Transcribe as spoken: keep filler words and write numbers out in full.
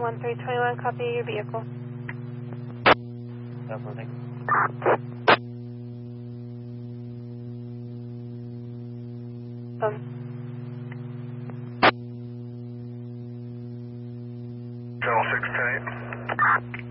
one three two one, copy your vehicle. Definitely. Um. Channel six ten eight.